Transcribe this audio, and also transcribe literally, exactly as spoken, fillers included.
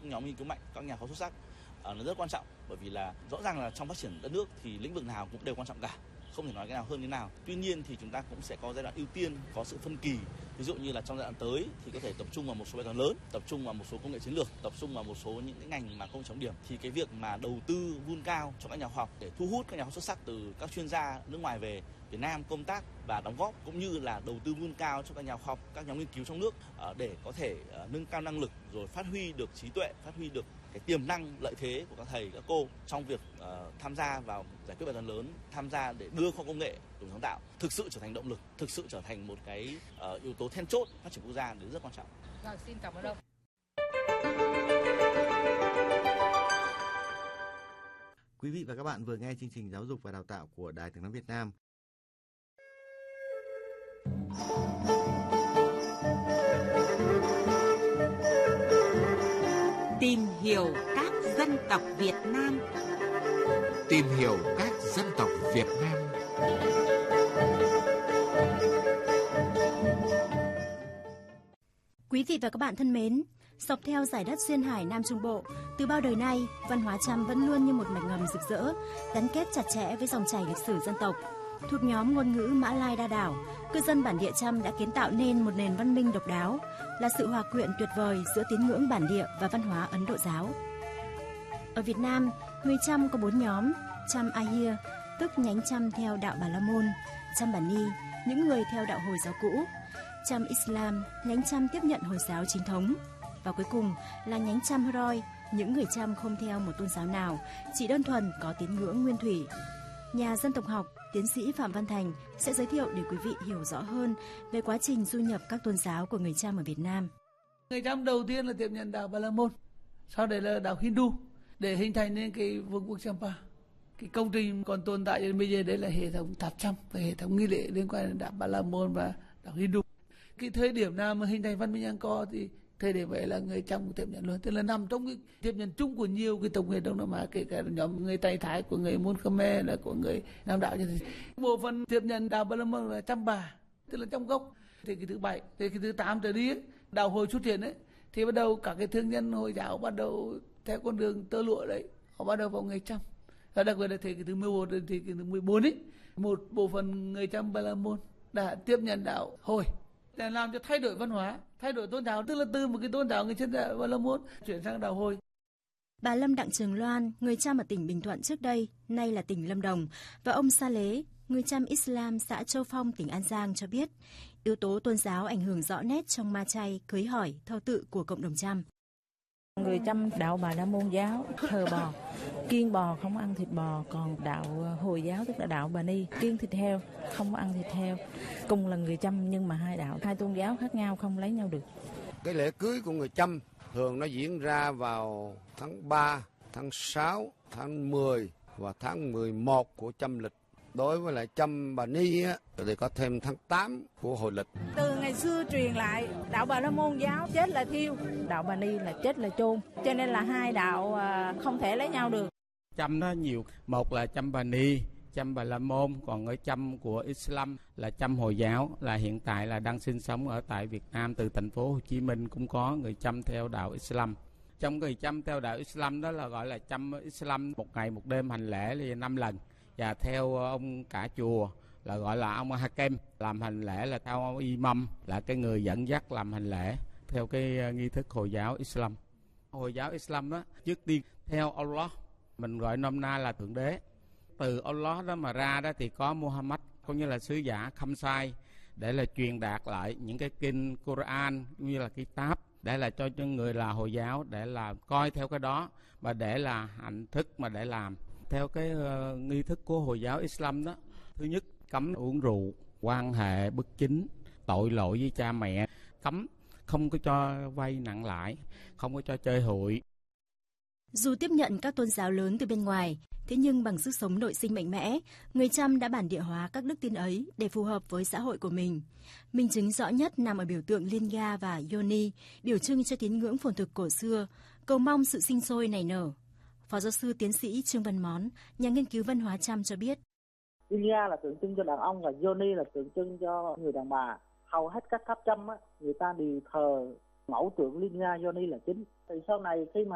nhóm nghiên cứu mạnh, các nhà khoa học xuất sắc nó rất quan trọng, bởi vì là rõ ràng là trong phát triển đất nước thì lĩnh vực nào cũng đều quan trọng cả, không thể nói cái nào hơn cái nào. Tuy nhiên thì chúng ta cũng sẽ có giai đoạn ưu tiên, có sự phân kỳ. Ví dụ như là trong giai đoạn tới thì có thể tập trung vào một số bài toán lớn, tập trung vào một số công nghệ chiến lược, tập trung vào một số những cái ngành mà không trọng điểm. Thì cái việc mà đầu tư vun cao cho các nhà khoa học để thu hút các nhà khoa học xuất sắc từ các chuyên gia nước ngoài về Việt Nam công tác và đóng góp, cũng như là đầu tư vun cao cho các nhà khoa học, các nhóm nghiên cứu trong nước để có thể nâng cao năng lực, rồi phát huy được trí tuệ, phát huy được cái tiềm năng lợi thế của các thầy các cô trong việc uh, tham gia vào giải quyết bài toán lớn, tham gia để đưa khoa học công nghệ, đổi sáng tạo thực sự trở thành động lực, thực sự trở thành một cái uh, yếu tố then chốt phát triển quốc gia đấy rất quan trọng. Vâng, xin cảm ơn ông. Quý vị và các bạn vừa nghe chương trình Giáo dục và Đào tạo của Đài Tiếng nói Việt Nam. Tìm hiểu các dân tộc Việt Nam. Tìm hiểu các dân tộc Việt Nam. Quý vị và các bạn thân mến, dọc theo dải đất duyên hải Nam Trung Bộ, từ bao đời nay, văn hóa Chăm vẫn luôn như một mạch ngầm rực rỡ, gắn kết chặt chẽ với dòng chảy lịch sử dân tộc. Thuộc nhóm ngôn ngữ Mã Lai Đa Đảo, cư dân bản địa Chăm đã kiến tạo nên một nền văn minh độc đáo, là sự hòa quyện tuyệt vời giữa tín ngưỡng bản địa và văn hóa Ấn Độ giáo. Ở Việt Nam, người Chăm có bốn nhóm: Chăm Ahir, tức nhánh Chăm theo đạo Bà La Môn; Chăm Bani, những người theo đạo Hồi giáo cũ; Chăm Islam, nhánh Chăm tiếp nhận Hồi giáo chính thống; và cuối cùng là nhánh Chăm Hroi, những người Chăm không theo một tôn giáo nào, chỉ đơn thuần có tín ngưỡng nguyên thủy. Nhà dân tộc học, tiến sĩ Phạm Văn Thành sẽ giới thiệu để quý vị hiểu rõ hơn về quá trình du nhập các tôn giáo của người Chăm ở Việt Nam. Người Chăm đầu tiên là tiếp nhận đạo Bà La Môn, sau đấy là đạo Hindu, để hình thành nên cái vương quốc Champa. Cái công trình còn tồn tại đến bây giờ đấy là hệ thống Tháp Chăm và hệ thống nghi lễ liên quan đến đạo Bà La Môn và đạo Hindu. Cái thời điểm nào mà hình thành văn minh Angkor thì thời điểm vậy là người Chăm cũng tiếp nhận luôn, tức là nằm trong cái tiếp nhận chung của nhiều cái tộc người Đông Nam Á, kể cả nhóm người Tây Thái, của người Môn Khmer, là của người Nam đạo như thế. Bộ phận tiếp nhận đạo Bà La Môn là Chăm Bà, tức là trong gốc. Thế cái thứ bảy, thế cái thứ tám trở đi ấy, đạo Hồi xuất hiện ấy, thì bắt đầu các cái thương nhân Hồi giáo bắt đầu theo con đường tơ lụa đấy, họ bắt đầu vào người Chăm. Và đặc biệt là thế cái thứ mười một, thì cái thứ mười bốn ấy, một bộ phận người Chăm Bà La Môn đã tiếp nhận đạo Hồi, để làm cho thay đổi văn hóa, thay đổi tôn giáo, tức là từ một cái tôn giáo người chân đạo Bà La Môn chuyển sang đạo Hồi. Bà Lâm Đặng Trường Loan, người Chăm ở tỉnh Bình Thuận trước đây, nay là tỉnh Lâm Đồng, và ông Sa Lế, người Chăm Islam xã Châu Phong, tỉnh An Giang cho biết, yếu tố tôn giáo ảnh hưởng rõ nét trong ma chay, cưới hỏi, thờ tự của cộng đồng Chăm. Người Chăm đạo Bà La Môn giáo thờ bò, kiêng bò không ăn thịt bò, còn đạo Hồi giáo tức là đạo Bà Ni kiêng thịt heo, không ăn thịt heo. Cùng là người Chăm nhưng mà hai đạo, hai tôn giáo khác nhau không lấy nhau được. Cái lễ cưới của người Chăm thường nó diễn ra vào tháng ba, tháng sáu, tháng mười và tháng mười một của Chăm lịch. Đối với lại Chăm Bà Ni á, thì có thêm tháng tám của Hồi lịch. Từ ngày xưa truyền lại, đạo Bà La Môn giáo chết là thiêu, đạo Bà Ni là chết là chôn, cho nên là hai đạo không thể lấy nhau được. Chăm nó nhiều, một là Chăm Bà Ni, Chăm Bà La Môn, còn ở Chăm của Islam là Chăm Hồi giáo, là hiện tại là đang sinh sống ở tại Việt Nam, từ thành phố Hồ Chí Minh cũng có người Chăm theo đạo Islam. Trong người Chăm theo đạo Islam đó là gọi là Chăm Islam một ngày một đêm hành lễ là năm lần. Và theo ông cả chùa là gọi là ông Hakem, làm hành lễ là theo ông Imam, là cái người dẫn dắt làm hành lễ theo cái nghi thức Hồi giáo Islam. Hồi giáo Islam đó trước tiên theo Allah, mình gọi nôm na là Thượng Đế. Từ Allah đó mà ra đó thì có Muhammad, cũng như là sứ giả Khamsai, để là truyền đạt lại những cái kinh Quran cũng như là Kitab, để là cho những người là Hồi giáo để là coi theo cái đó và để là hành thức mà để làm theo cái uh, nghi thức của Hồi giáo Islam đó. Thứ nhất, cấm uống rượu, quan hệ bất chính, tội lỗi với cha mẹ, cấm không có cho vay nặng lãi, không có cho chơi hụi. Dù tiếp nhận các tôn giáo lớn từ bên ngoài, thế nhưng bằng sức sống nội sinh mạnh mẽ, người Chăm đã bản địa hóa các đức tin ấy để phù hợp với xã hội của mình. Minh chứng rõ nhất nằm ở biểu tượng Linga và Yoni, biểu trưng cho tín ngưỡng phồn thực cổ xưa, cầu mong sự sinh sôi nảy nở. Phó giáo sư tiến sĩ Trương Văn Món, nhà nghiên cứu văn hóa Chăm cho biết. Linga là tượng trưng cho đàn ông và Yoni là tượng trưng cho người đàn bà. Hầu hết các tháp Chăm á, người ta đều thờ mẫu tượng Linga, Yoni là chính. Thì sau này khi mà